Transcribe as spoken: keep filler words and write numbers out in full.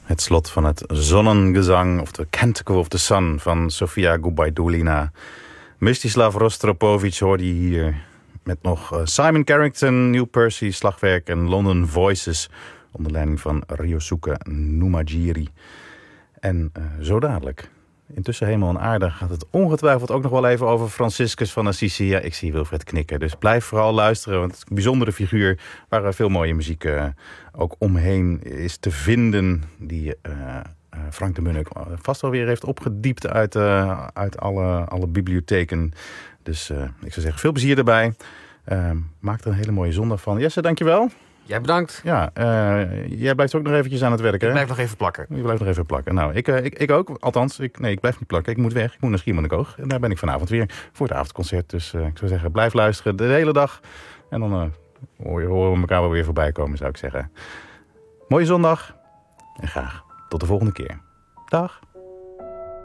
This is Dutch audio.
Het slot van het Zonnengezang, of de Canticle of the Sun van Sofia Gubaidulina. Mstislav Rostropovich hoorde je hier met nog Simon Carrington, Neil Percy, slagwerk en London Voices onder leiding van Ryosuke Numajiri. En uh, zo dadelijk, intussen hemel en aarde, gaat het ongetwijfeld ook nog wel even over Franciscus van Assisi. Ja, ik zie Wilfred knikken, dus blijf vooral luisteren, want het is een bijzondere figuur waar veel mooie muziek uh, ook omheen is te vinden, die uh, uh, Frank de Munnik vast alweer heeft opgediept uit, uh, uit alle, alle bibliotheken. Dus uh, ik zou zeggen, veel plezier erbij. Uh, maak er een hele mooie zondag van. Jesse, dankjewel. Jij bedankt. Ja, uh, jij blijft ook nog eventjes aan het werk, hè? Ik blijf nog even plakken. Je blijft nog even plakken. Nou, ik, uh, ik, ik ook. Althans, ik, nee, ik blijf niet plakken. Ik moet weg. Ik moet naar Schiermonnikoog. En daar ben ik vanavond weer voor het avondconcert. Dus uh, ik zou zeggen, blijf luisteren de hele dag. En dan uh, horen we elkaar wel weer voorbij komen, zou ik zeggen. Mooie zondag. En graag tot de volgende keer. Dag.